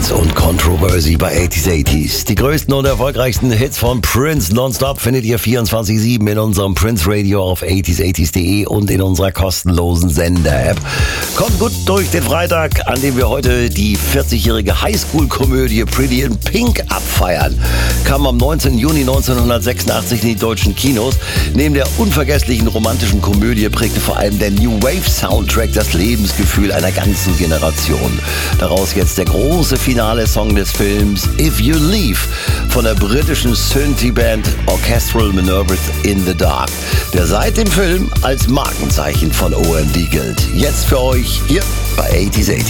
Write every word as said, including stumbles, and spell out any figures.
Trends und Controversy bei achtziger achtziger. Die größten und erfolgreichsten Hits von Prince nonstop findet ihr vierundzwanzig sieben in unserem Prince Radio auf achtziger achtziger punkt de und in unserer kostenlosen Sender-App. Kommt gut durch den Freitag, an dem wir heute die vierzigjährige Highschool-Komödie Pretty in Pink abfeiern. Kam am neunzehnten Juni neunzehnhundertsechsundachtzig in die deutschen Kinos. Neben der unvergesslichen romantischen Komödie prägte vor allem der New Wave Soundtrack das Lebensgefühl einer ganzen Generation. Daraus jetzt der große Finale-Song des Films If You Leave von der britischen Synthie-Band Orchestral Manoeuvres in the Dark, der seit dem Film als Markenzeichen von O M D gilt. Jetzt für euch hier bei achtziger achtziger.